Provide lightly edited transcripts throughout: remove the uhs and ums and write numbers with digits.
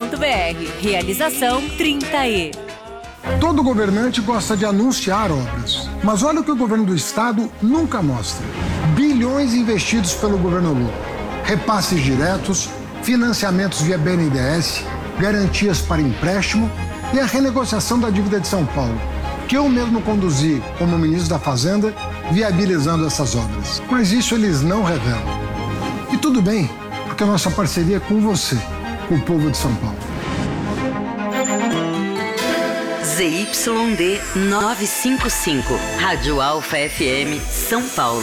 Realização 30E. Todo governante gosta de anunciar obras, mas olha o que o governo do estado nunca mostra. Bilhões investidos pelo governo Lula. Repasses diretos, financiamentos via BNDES, garantias para empréstimo e a renegociação da dívida de São Paulo, que eu mesmo conduzi como ministro da Fazenda, viabilizando essas obras. Mas isso eles não revelam. E tudo bem, porque a nossa parceria é com você, com o povo de São Paulo. ZYD 955, Rádio Alfa FM, São Paulo.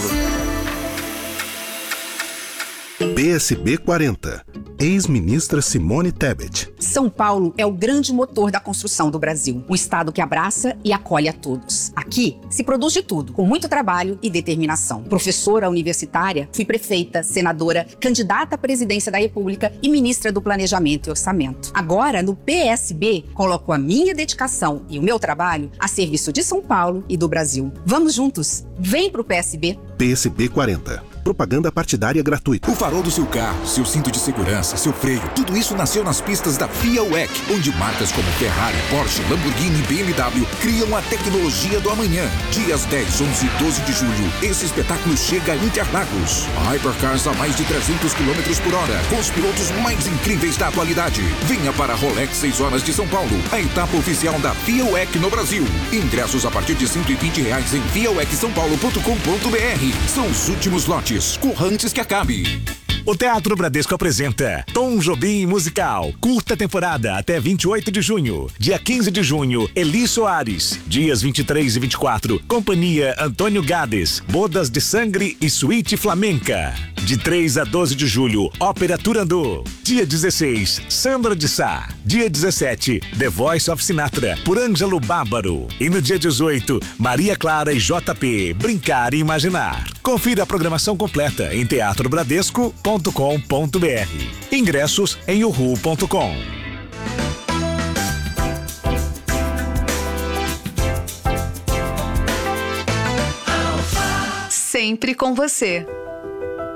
PSB 40, ex-ministra Simone Tebet. São Paulo é o grande motor da construção do Brasil. Um estado que abraça e acolhe a todos. Aqui se produz de tudo, com muito trabalho e determinação. Professora universitária, fui prefeita, senadora, candidata à presidência da República e ministra do Planejamento e Orçamento. Agora, no PSB, coloco a minha dedicação e o meu trabalho a serviço de São Paulo e do Brasil. Vamos juntos. Vem pro PSB. PSB 40. Propaganda partidária gratuita. O farol do seu carro, seu cinto de segurança, seu freio, tudo isso nasceu nas pistas da FIA WEC, onde marcas como Ferrari, Porsche, Lamborghini e BMW criam a tecnologia do amanhã. Dias 10, 11 e 12 de julho, esse espetáculo chega a Interlagos. Hypercars a mais de 300 km por hora, com os pilotos mais incríveis da atualidade. Venha para a Rolex 6 horas de São Paulo, a etapa oficial da FIA WEC no Brasil. Ingressos a partir de R$120 em fiawecsaopaulo.com.br. São os últimos lotes. Corra antes que acabe. O Teatro Bradesco apresenta Tom Jobim Musical. Curta temporada até 28 de junho. Dia 15 de junho, Eli Soares. Dias 23 e 24, Companhia Antônio Gades, Bodas de Sangre e Suíte Flamenca. De 3 a 12 de julho, Ópera Turandot. Dia 16, Sandra de Sá. Dia 17, The Voice of Sinatra, por Ângelo Bárbaro. E no dia 18, Maria Clara e JP, Brincar e Imaginar. Confira a programação completa em teatrobradesco.com.br. Ingressos em uhu.com. Sempre com você.